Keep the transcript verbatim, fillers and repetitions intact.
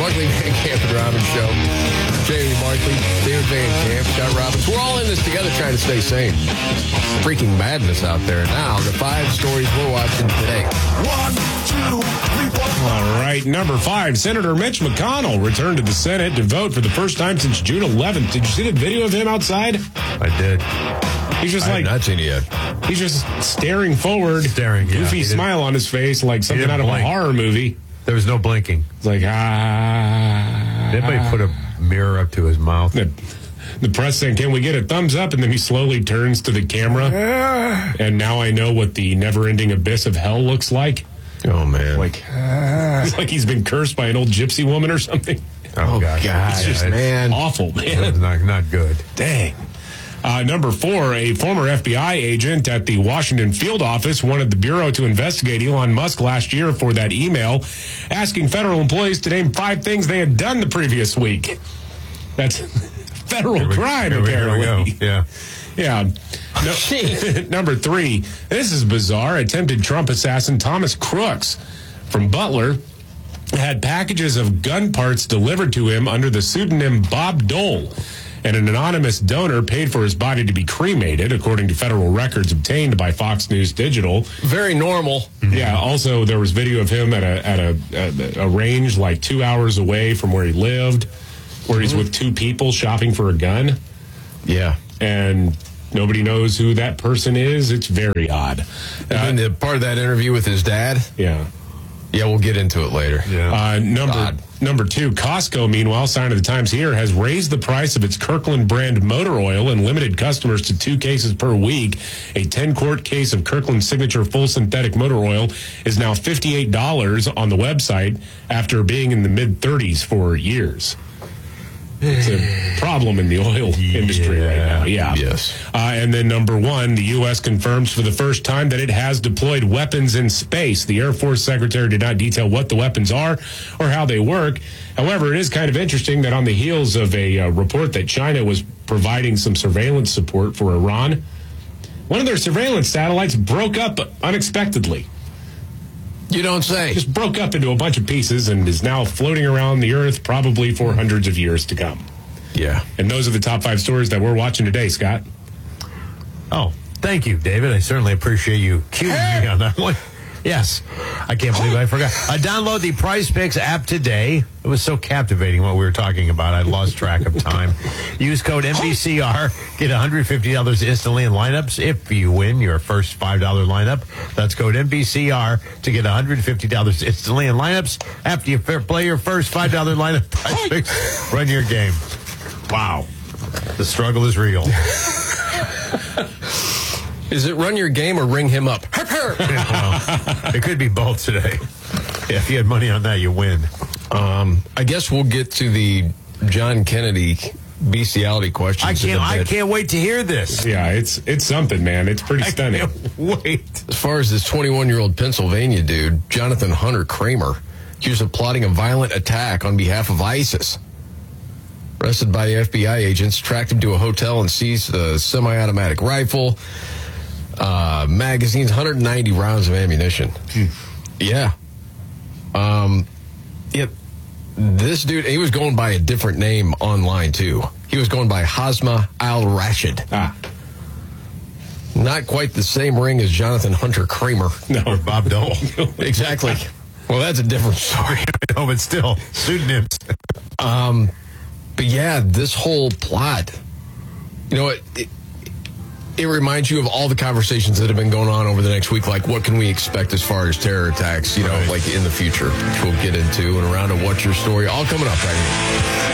Markley, Van Camp, and Robbins Show. Jamie Markley, David Van Camp, Scott Robbins. We're all in this together trying to stay sane. Freaking madness out there. Now, the five stories we're watching today. One, two, three, four. All right, number five, Senator Mitch McConnell returned to the Senate to vote for the first time since June eleventh. Did you see the video of him outside? I did. He's just I like, have not seen it yet. he's just staring forward, Staring, yeah. goofy He didn't- smile on his face like something didn't out of blink. a horror movie. There was no blinking. It's like, ah. Did anybody put a mirror up to his mouth? The, the press saying, can we get a thumbs up? And then he slowly turns to the camera. And now I know what the never-ending abyss of hell looks like. Oh, man. Like, it's like he's been cursed by an old gypsy woman or something. Oh, gosh. gosh, Yeah, it's- man. Awful, It man. was not, not good. Dang. Uh, number four, a former F B I agent at the Washington field office wanted the Bureau to investigate Elon Musk last year for that email asking federal employees to name five things they had done the previous week. That's federal Here we- crime, here we- here we apparently. go. Yeah. Yeah. No, number three, this is bizarre. Attempted Trump assassin Thomas Crooks from Butler had packages of gun parts delivered to him under the pseudonym Bob Dole. And an anonymous donor paid for his body to be cremated, according to federal records obtained by Fox News Digital. Very normal. Yeah. Also, there was video of him at a at a, a, a range like two hours away from where he lived, where he's with two people shopping for a gun, Yeah. and nobody knows who that person is. It's very odd. And then Uh, the part of that interview with his dad. yeah. Yeah, we'll get into it later. Yeah. Uh, number God. number two, Costco, meanwhile, sign of the times here, has raised the price of its Kirkland brand motor oil and limited customers to two cases per week. A ten-quart case of Kirkland Signature full synthetic motor oil is now fifty-eight dollars on the website after being in the mid-thirties for years. It's a problem in the oil industry right now. Yeah. Yes. Uh, and then number one, the U S confirms for the first time that it has deployed weapons in space. The Air Force Secretary did not detail what the weapons are or how they work. However, it is kind of interesting that on the heels of a uh, report that China was providing some surveillance support for Iran, one of their surveillance satellites broke up unexpectedly. You don't say. Just broke up into a bunch of pieces and is now floating around the Earth probably for hundreds of years to come. Yeah. And those are the top five stories that we're watching today, Scott. Oh, thank you, David. I certainly appreciate you cueing me on that one. Yes. I can't believe I forgot. I download the Prize Picks app today. It was so captivating what we were talking about. I lost track of time. Use code N B C R. Get one hundred fifty dollars instantly in lineups if you win your first five dollar lineup. That's code N B C R to get one hundred fifty dollars instantly in lineups. After you play your first five dollar lineup, Prize Picks, run your game. Wow. The struggle is real. Is it run your game or ring him up? Well, it could be both today. Yeah, if you had money on that, you win. Um, I guess we'll get to the John Kennedy bestiality questions. I in can't. a I bit. can't wait to hear this. Yeah, it's it's something, man. It's pretty I stunning. can't wait. As far as this twenty-one-year-old Pennsylvania dude, Jonathan Hunter Kramer, accused of plotting a violent attack on behalf of ISIS. Arrested by the F B I agents, tracked him to a hotel and seized the semi-automatic rifle, uh, magazines, one hundred ninety rounds of ammunition. Yeah. Um, yeah. This dude, he was going by a different name online, too. He was going by Hazma al-Rashid. Ah, Not quite the same ring as Jonathan Hunter Kramer. no, Bob Dole. Exactly. Well, that's a different story. No, but still, pseudonyms. Um, but yeah, this whole plot, you know, it, it, it reminds you of all the conversations that have been going on over the next week. Like, what can we expect as far as terror attacks, you know, Right. like in the future, which we'll get into. And around to What's Your Story, all coming up right here.